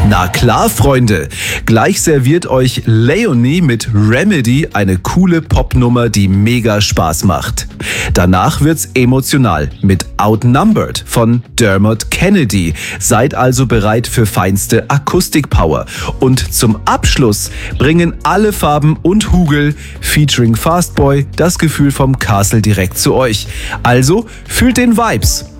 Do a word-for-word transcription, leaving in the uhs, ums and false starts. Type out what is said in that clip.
Na klar, Freunde. Gleich serviert euch Leonie mit Remedy eine coole Popnummer, die mega Spaß macht. Danach wird's emotional mit Outnumbered von Dermot Kennedy. Seid also bereit für feinste Akustikpower. Und zum Abschluss bringen alle Farben und Hugel featuring Fastboy das Gefühl vom Castle direkt zu euch. Also fühlt den Vibes.